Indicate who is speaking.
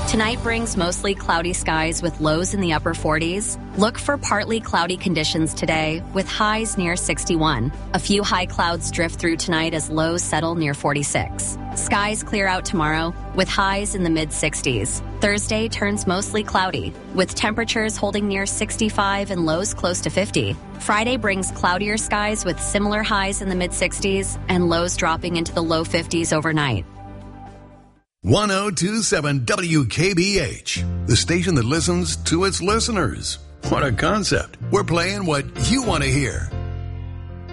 Speaker 1: Tonight brings mostly cloudy skies with lows in the upper 40s. Look for partly cloudy conditions today with highs near 61. A few high clouds drift through tonight as lows settle near 46. Skies clear out tomorrow with highs in the mid-60s. Thursday turns mostly cloudy with temperatures holding near 65 and lows close to 50. Friday brings cloudier skies with similar highs in the mid-60s and lows dropping into the low 50s overnight.
Speaker 2: 1027 WKBH, the station that listens to its listeners. What a concept. We're playing what you want to hear.